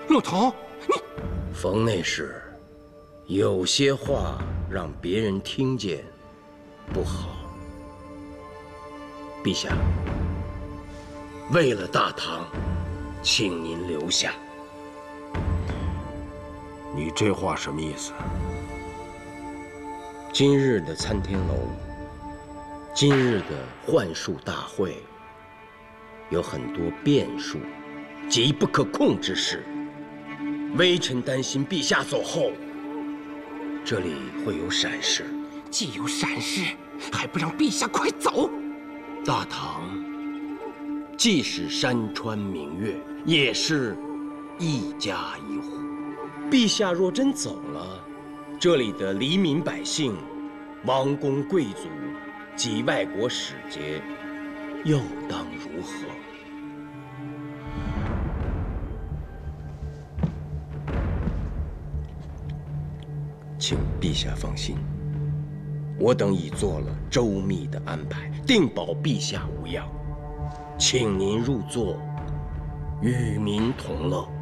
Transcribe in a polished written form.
老头，你冯内侍，有些话让别人听见不好。陛下，为了大唐，请您留下。 你这话什么意思？ 今日的参天楼，今日的幻术大会，有很多变数及不可控之事。微臣担心陛下走后，这里会有闪失。 既有闪失，还不让陛下快走？ 大唐既是山川明月，也是一家一户。陛下若真走了，这里的黎民百姓、王公贵族及外国使节，又当如何？请陛下放心，我等已做了周密的安排，定保陛下无恙。请您入座，与民同乐。